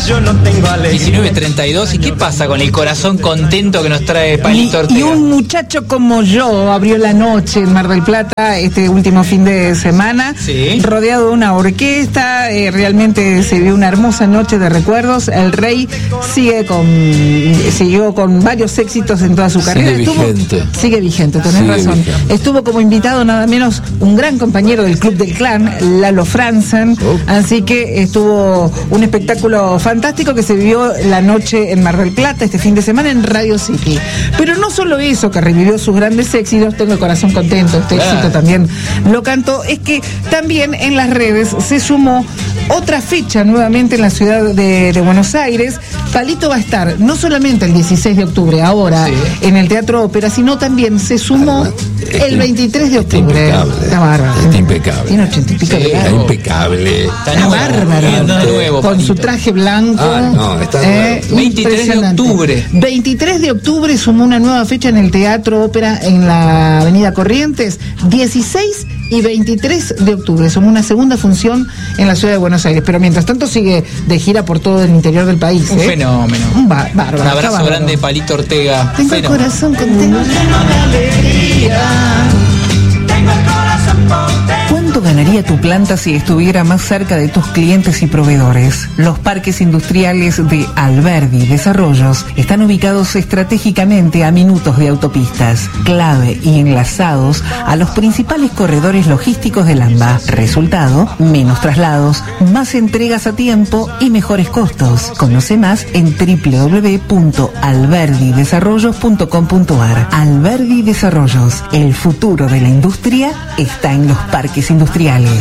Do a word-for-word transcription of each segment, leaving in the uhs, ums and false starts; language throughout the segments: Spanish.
yo no tengo alegría. diecinueve treinta y dos, ¿y qué pasa con el corazón contento que nos trae Palito Ortega? Y, y un muchacho como yo abrió la noche en Mar del Plata este último fin de semana, sí, rodeado de una orquesta. Eh, realmente se vio una hermosa noche de recuerdos. El Rey sigue con siguió con varios éxitos en toda su carrera. Sigue Estuvo, vigente. Sigue vigente, tenés Sigue razón. vigente. Estuvo como invitado nada menos un gran compañero del Club del Clan, Lalo Franzen. Oh. Así que estuvo un espectáculo fantástico que se vio la noche en Mar del Plata este fin de semana en Radio City. Pero no solo eso, que revivió sus grandes éxitos, tengo el corazón contento, este Claro. éxito también lo cantó, es que también en las redes se sumó otra fecha nuevamente en la ciudad de, de Buenos Aires. Palito va a estar no solamente el dieciséis de octubre ahora Sí. en el Teatro Ópera, sino también se sumó Está- el veintitrés de está octubre. impecable. Está bárbaro. Está impecable. Tiene ochenta y pico Sí, de Está edad. impecable. Está Está nuevo, bárbaro. está nuevo, Con su Palito. traje blanco. Ah, no, está nuevo. veintitrés de impresionante. octubre. veintitrés de octubre sumó una nueva fecha en el Teatro Ópera en la Avenida Corrientes. dieciséis y veintitrés de octubre sumó una segunda función en la ciudad de Buenos Aires. Pero mientras tanto sigue de gira por todo el interior del país. Un ¿eh? fenómeno. Un ba- bárbaro. Un está abrazo bárbaro. grande, Palito Ortega. Tengo el Fenómeno. corazón contento. ¿Cuánto ganaría tu planta si estuviera más cerca de tus clientes y proveedores? Los parques industriales de Alberdi Desarrollos están ubicados estratégicamente a minutos de autopistas, clave y enlazados a los principales corredores logísticos del AMBA. Resultado, menos traslados, más entregas a tiempo y mejores costos. Conoce más en doble u doble u doble u punto alberdi desarrollos punto com punto a r. Alberdi Desarrollos, el futuro de la industria está en los parques industriales.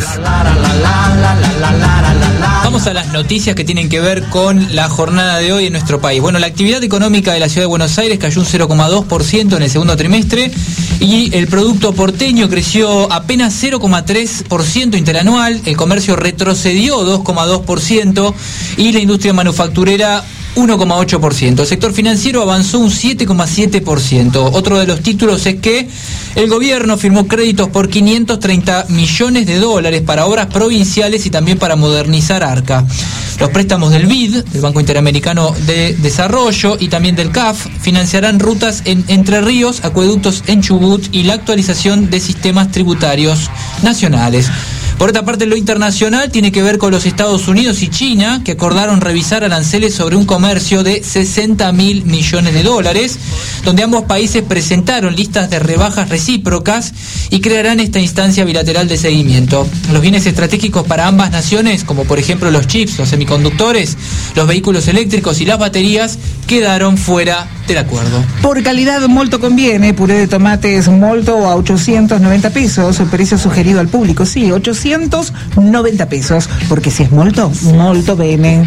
Vamos a las noticias que tienen que ver con la jornada de hoy en nuestro país. Bueno, la actividad económica de la ciudad de Buenos Aires cayó un cero coma dos por ciento en el segundo trimestre y el producto porteño creció apenas cero coma tres por ciento interanual, el comercio retrocedió dos coma dos por ciento y la industria manufacturera uno coma ocho por ciento. El sector financiero avanzó un siete coma siete por ciento. Otro de los títulos es que el gobierno firmó créditos por quinientos treinta millones de dólares para obras provinciales y también para modernizar Arca. Los préstamos del B I D, del Banco Interamericano de Desarrollo, y también del C A F financiarán rutas en Entre Ríos, acueductos en Chubut y la actualización de sistemas tributarios nacionales. Por otra parte, lo internacional tiene que ver con los Estados Unidos y China, que acordaron revisar aranceles sobre un comercio de sesenta mil millones de dólares, donde ambos países presentaron listas de rebajas recíprocas y crearán esta instancia bilateral de seguimiento. Los bienes estratégicos para ambas naciones, como por ejemplo los chips, los semiconductores, los vehículos eléctricos y las baterías, quedaron fuera del acuerdo. Por calidad, molto conviene. Puré de tomates molto a ochocientos noventa pesos. El precio sugerido al público, sí, ochocientos noventa pesos. Porque si es molto, molto bene.